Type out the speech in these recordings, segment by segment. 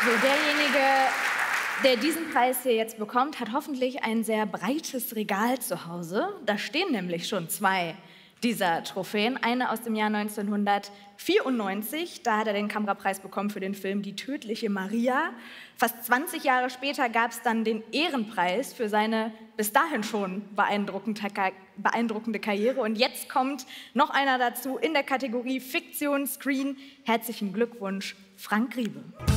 So, derjenige, der diesen Preis hier jetzt bekommt, hat hoffentlich ein sehr breites Regal zu Hause. Da stehen nämlich schon 2 dieser Trophäen. Eine aus dem Jahr 1994, da hat er den Kamerapreis bekommen für den Film Die tödliche Maria. Fast 20 Jahre später gab es dann den Ehrenpreis für seine bis dahin schon beeindruckende Karriere. Und jetzt kommt noch einer dazu in der Kategorie Fiktion Screen. Herzlichen Glückwunsch, Frank Riebe.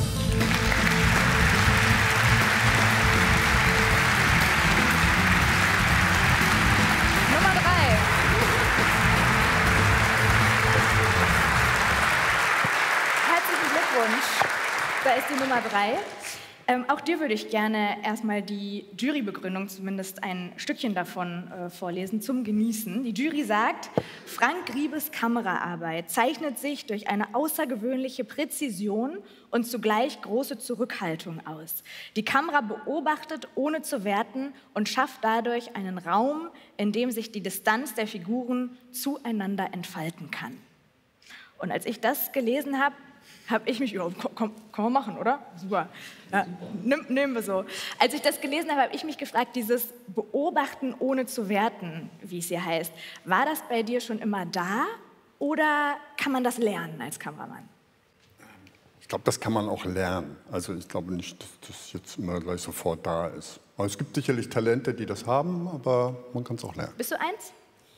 Da ist die Nummer 3. Auch dir würde ich gerne erstmal die Jurybegründung, zumindest ein Stückchen davon, vorlesen, zum Genießen. Die Jury sagt, Frank Riebes Kameraarbeit zeichnet sich durch eine außergewöhnliche Präzision und zugleich große Zurückhaltung aus. Die Kamera beobachtet, ohne zu werten, und schafft dadurch einen Raum, in dem sich die Distanz der Figuren zueinander entfalten kann. Und als ich das gelesen habe ich mich, ja, kann man machen, oder? Super. Ja, nehmen wir so. Als ich das gelesen habe ich mich gefragt, dieses Beobachten ohne zu werten, wie es hier heißt, war das bei dir schon immer da oder kann man das lernen als Kameramann? Ich glaube, das kann man auch lernen. Also ich glaube nicht, dass das jetzt immer gleich sofort da ist. Aber es gibt sicherlich Talente, die das haben, aber man kann es auch lernen. Bist du eins?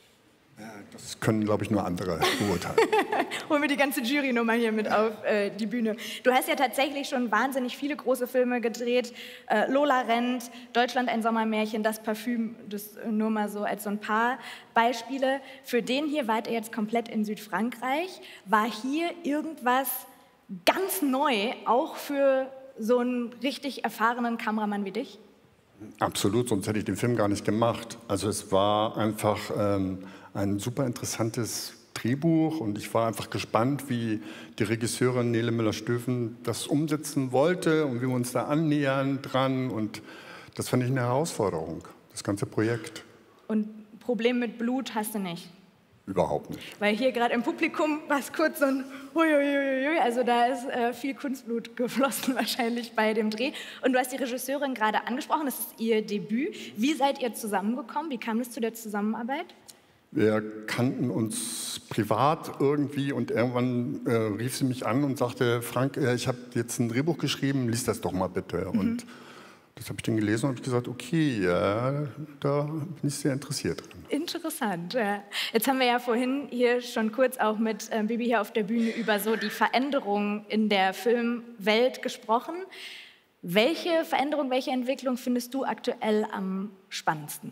Das können, glaube ich, nur andere beurteilen. Holen wir die ganze Jury nochmal hier mit auf die Bühne. Du hast ja tatsächlich schon wahnsinnig viele große Filme gedreht. Lola rennt, Deutschland ein Sommermärchen, Das Parfüm, das nur mal so als so ein paar Beispiele. Für den hier wart ihr jetzt komplett in Südfrankreich. War hier irgendwas ganz neu, auch für so einen richtig erfahrenen Kameramann wie dich? Absolut, sonst hätte ich den Film gar nicht gemacht. Also es war einfach ein super interessantes Drehbuch und ich war einfach gespannt, wie die Regisseurin Nele Müller-Stöven das umsetzen wollte und wie wir uns da annähern dran. Und das fand ich eine Herausforderung, das ganze Projekt. Und Problem mit Blut hast du nicht? Überhaupt nicht. Weil hier gerade im Publikum war es kurz so ein Huiuiuiui, also da ist viel Kunstblut geflossen wahrscheinlich bei dem Dreh. Und du hast die Regisseurin gerade angesprochen, das ist ihr Debüt. Wie seid ihr zusammengekommen? Wie kam es zu der Zusammenarbeit? Wir kannten uns privat irgendwie und irgendwann rief sie mich an und sagte, Frank, ich habe jetzt ein Drehbuch geschrieben, lies das doch mal bitte. Und das habe ich dann gelesen und habe gesagt, okay, ja, da bin ich sehr interessiert dran. Interessant. Ja. Jetzt haben wir ja vorhin hier schon kurz auch mit Bibi hier auf der Bühne über so die Veränderungen in der Filmwelt gesprochen. Welche Veränderung, welche Entwicklung findest du aktuell am spannendsten?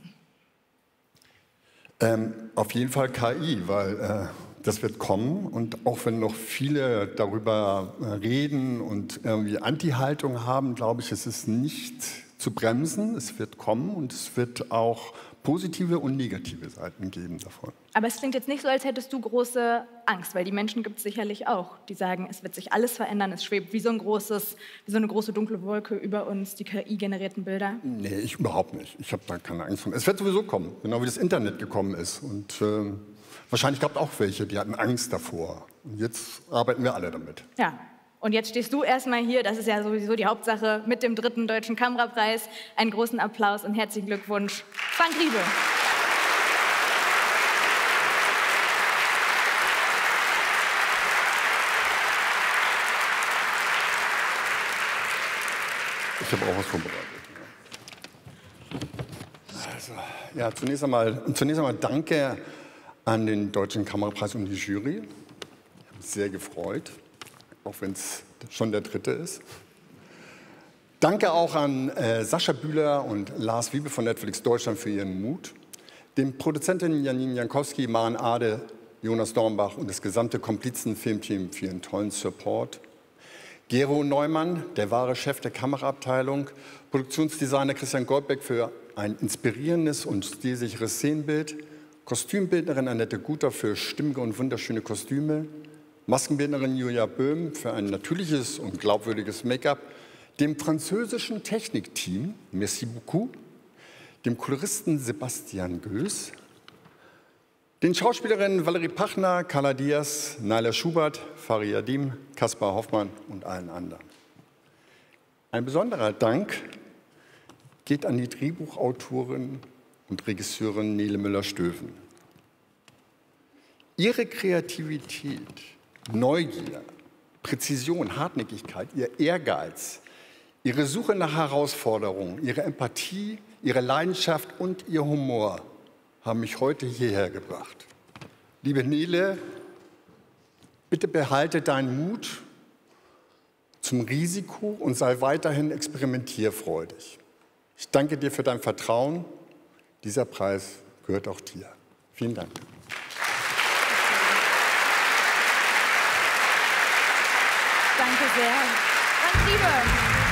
Auf jeden Fall KI, weil das wird kommen und auch wenn noch viele darüber reden und irgendwie Anti-Haltung haben, glaube ich, es ist nicht zu bremsen. Es wird kommen und es wird auch positive und negative Seiten geben davon. Aber es klingt jetzt nicht so, als hättest du große Angst, weil die Menschen gibt es sicherlich auch, die sagen, es wird sich alles verändern, es schwebt wie so eine große dunkle Wolke über uns, die KI-generierten Bilder. Nee, ich überhaupt nicht. Ich habe da keine Angst vor. Es wird sowieso kommen, genau wie das Internet gekommen ist. Und wahrscheinlich gab es auch welche, die hatten Angst davor. Und jetzt arbeiten wir alle damit. Ja. Und jetzt stehst du erstmal hier, das ist ja sowieso die Hauptsache, mit dem 3. Deutschen Kamerapreis. Einen großen Applaus und herzlichen Glückwunsch, Frank Riebe. Ich habe auch was vorbereitet. Also, ja, zunächst einmal danke an den Deutschen Kamerapreis und die Jury. Ich habe mich sehr gefreut, auch wenn es schon der 3. ist. Danke auch an Sascha Bühler und Lars Wiebe von Netflix Deutschland für ihren Mut. Den Produzentinnen Janine Jankowski, Maren Ade, Jonas Dornbach und das gesamte Komplizen-Filmteam für ihren tollen Support. Gero Neumann, der wahre Chef der Kameraabteilung, Produktionsdesigner Christian Goldbeck für ein inspirierendes und stilsicheres Szenenbild, Kostümbildnerin Annette Guter für stimmige und wunderschöne Kostüme, Maskenbildnerin Julia Böhm für ein natürliches und glaubwürdiges Make-up, dem französischen Technikteam, merci beaucoup, dem Koloristen Sebastian Göß, den Schauspielerinnen Valerie Pachner, Carla Diaz, Naila Schubert, Fari Yadim, Kaspar Hoffmann und allen anderen. Ein besonderer Dank geht an die Drehbuchautorin und Regisseurin Nele Müller-Stöven. Ihre Kreativität, Neugier, Präzision, Hartnäckigkeit, ihr Ehrgeiz, ihre Suche nach Herausforderungen, ihre Empathie, ihre Leidenschaft und ihr Humor haben mich heute hierher gebracht. Liebe Nele, bitte behalte deinen Mut zum Risiko und sei weiterhin experimentierfreudig. Ich danke dir für dein Vertrauen. Dieser Preis gehört auch dir. Vielen Dank. Danke sehr. Frank Triebe.